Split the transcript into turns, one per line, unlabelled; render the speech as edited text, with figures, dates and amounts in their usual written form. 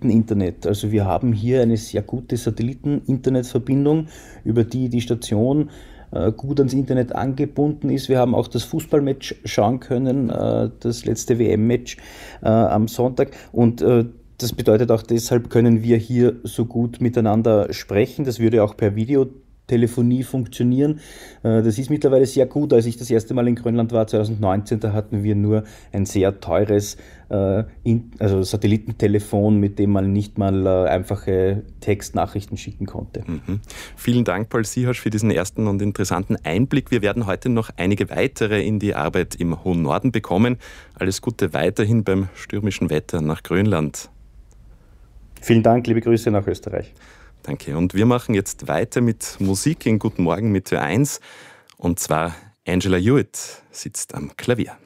Satelliten-Internet. Also wir haben hier eine sehr gute Satelliten-Internetverbindung, über die die Station gut ans Internet angebunden ist. Wir haben auch das Fußballmatch schauen können, das letzte WM-Match am Sonntag. Und das bedeutet auch, deshalb können wir hier so gut miteinander sprechen. Das würde auch per Videotelefonie funktionieren. Das ist mittlerweile sehr gut. Als ich das erste Mal in Grönland war, 2019, da hatten wir nur ein sehr teures Satellitentelefon, mit dem man nicht mal einfache Textnachrichten schicken konnte.
Mhm. Vielen Dank, Paul Siehasch, für diesen ersten und interessanten Einblick. Wir werden heute noch einige weitere in die Arbeit im hohen Norden bekommen. Alles Gute weiterhin beim stürmischen Wetter nach Grönland.
Vielen Dank, liebe Grüße nach Österreich.
Danke. Und wir machen jetzt weiter mit Musik in Guten Morgen mit Ö1. Und zwar Angela Hewitt sitzt am Klavier.